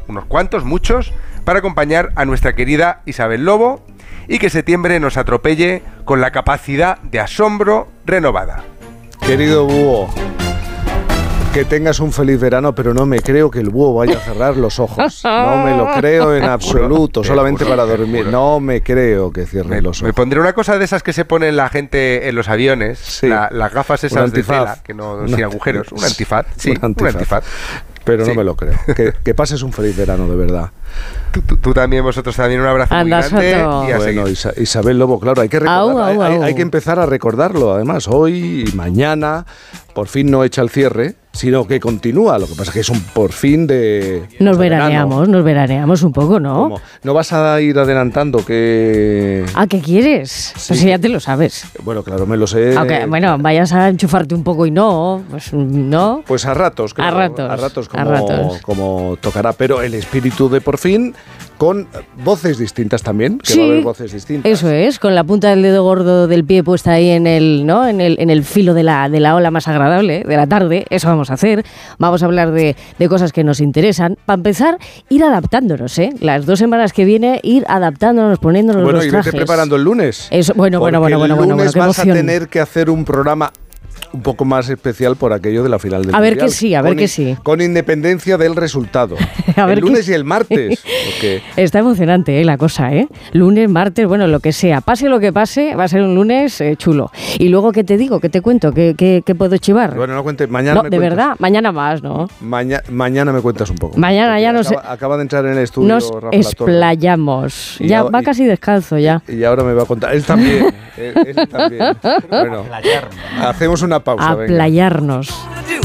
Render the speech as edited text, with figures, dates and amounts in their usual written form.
unos cuantos, muchos, para acompañar a nuestra querida Isabel Lobo y que septiembre nos atropelle con la capacidad de asombro renovada. Querido búho, que tengas un feliz verano, pero no me creo que el búho vaya a cerrar los ojos. No me lo creo en absoluto, solamente para dormir. No me creo que cierre los ojos. Me pondré una cosa de esas que se ponen la gente en los aviones, sí. Las gafas esas de tela, que no sin agujeros, un antifaz. Sí, un antifaz. Pero no me lo creo. Que pases un feliz verano, de verdad. Tú también, vosotros también, un abrazo muy grande. Bueno, Isabel Lobo, claro, hay que recordar, hay que empezar a recordarlo, además, hoy y mañana, por fin no echa el cierre, sino que continúa. Lo que pasa es que es un por fin de... Nos veraneamos un poco, ¿no? ¿Cómo? ¿No vas a ir adelantando que...? ¿Qué quieres? Sí. Pues ya te lo sabes. Bueno, claro, me lo sé. Aunque, bueno, vayas a enchufarte un poco y no, pues no. Pues a ratos, creo. A ratos como tocará. Pero el espíritu de por fin, con voces distintas también, que sí, va a haber voces distintas. Eso es, con la punta del dedo gordo del pie puesta ahí en el filo de la ola más agradable de la tarde. Eso vamos a hacer. Vamos a hablar de cosas que nos interesan. Para empezar, ir adaptándonos, ¿eh? Las 2 semanas que viene, ir adaptándonos, poniéndonos los trajes. Bueno, y vete preparando el lunes. Eso, bueno, el lunes qué vas emoción. a tener que hacer un programa un poco más especial por aquello de la final del Mundial. A ver que sí. Con independencia del resultado. El lunes y el martes. Porque... Está emocionante la cosa, ¿eh? Lunes, martes, bueno, lo que sea. Pase lo que pase, va a ser un lunes chulo. Y luego, ¿qué te digo? ¿Qué te cuento? ¿Qué puedo chivar? Bueno, no cuentes. Mañana me de cuentas. Verdad, mañana más, ¿no? Mañana me cuentas un poco. Mañana ya nos... Acaba de entrar en el estudio nos Rafa explayamos. Ya va casi descalzo ya. Y ahora me va a contar. Él también. Él también. Bueno, hacemos una pausa. A playarnos.